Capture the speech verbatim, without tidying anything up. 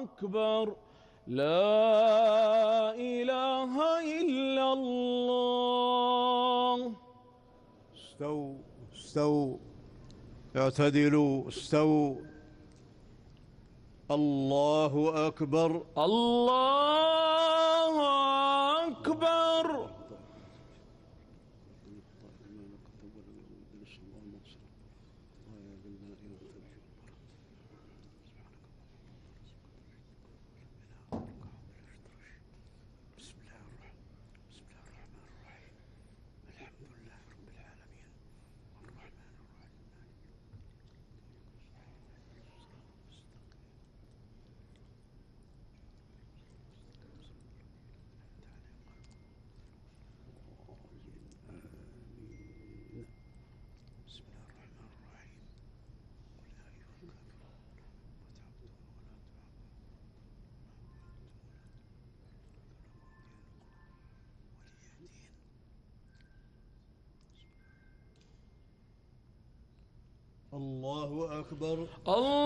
أكبر لا إله إلا الله. استووا استووا اعتدلوا استووا. الله أكبر الله أكبر. بسم الله الرحمن الرحيم. الحمد لله رب العالمين الرحمن الرحيم. بسم الله الرحمن الرحيم. قل يا أيها الكافرون ما تعبدون ولا تعبدون ولي دين. الله أكبر. الله